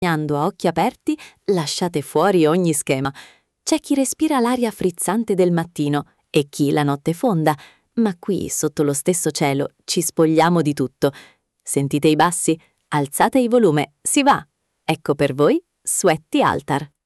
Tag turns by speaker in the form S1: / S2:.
S1: Sognando a occhi aperti, lasciate fuori ogni schema. C'è chi respira l'aria frizzante del mattino e chi la notte fonda, ma qui, sotto lo stesso cielo, ci spogliamo di tutto. Sentite i bassi? Alzate il volume, si va! Ecco per voi Sweaty Altar.